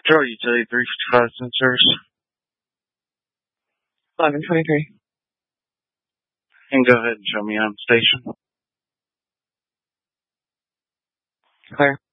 Control utility 355 sensors. 1123. And go ahead and show me on station. Clear.